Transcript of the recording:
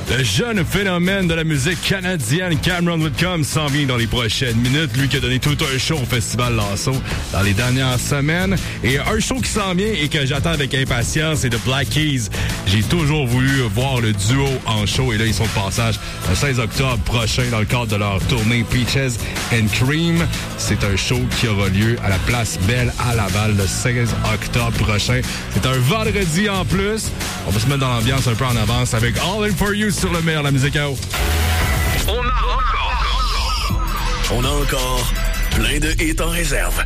Le jeune phénomène de la musique canadienne, Cameron Whitcomb, s'en vient dans les prochaines minutes. Lui qui a donné tout un show au Festival Lasso dans les dernières semaines. Et un show qui s'en vient et que j'attends avec impatience, c'est The Black Keys. J'ai toujours voulu voir le duo en show et là, ils sont de passage le 16 octobre prochain dans le cadre de leur tournée Peaches and Cream. C'est un show qui aura lieu à la Place Belle à Laval le 16 octobre prochain. C'est un vendredi en plus. On va se mettre dans l'ambiance un peu en avance avec All In For You sur le meilleur, la musique à eau. On a encore plein de hits en réserve.